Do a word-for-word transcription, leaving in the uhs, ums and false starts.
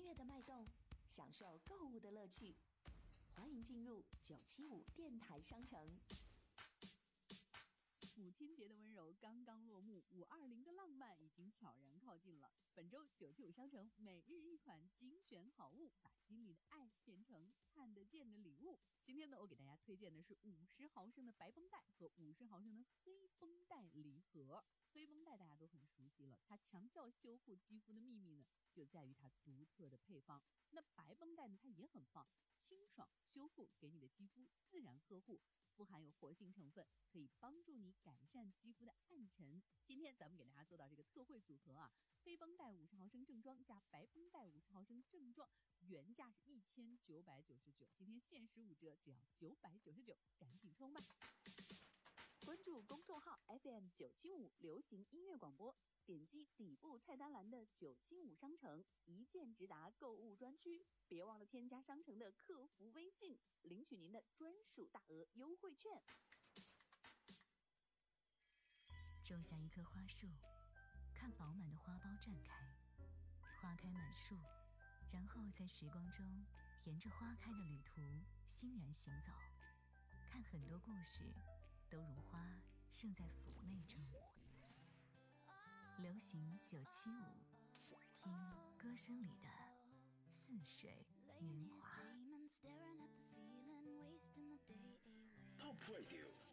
乐的脉动，享受购物的乐趣。欢迎进入九七五电台商城。 母亲节的温柔刚刚落幕，五二零的浪漫已经悄然靠近了。本周九七五商城每日一款精选好物，把心里的爱变成看得见的礼物。今天呢，我给大家推荐的是五十毫升的白绷带和五十毫升的黑绷带礼盒。黑绷带大家都很熟悉了，它强效修复肌肤的秘密呢，就在于它独特的配方。那白绷带呢，它也很棒，清爽修复，给你的肌肤自然呵护，富含有活性成分，可以帮助你改善肌肤的暗沉。今天咱们给大家做到这个特惠组合啊，黑绷带五十毫升正装加白绷带五十毫升正装，原价是一千九百九十九，今天限时五折，只要九百九十九，赶紧冲吧！关注公众号 F M 九七五流行音乐广播，点击底部菜单栏的九七五商城，一键直达购物专区。别忘了添加商城的客服微信，领取您的专属大额优惠券。 种下一棵花树，看饱满的花苞绽开，花开满树，然后在时光中沿着花开的旅途欣然行走，看很多故事都如花盛在妩媚中。流行九七五，听歌声里的似水年华。 Top Radio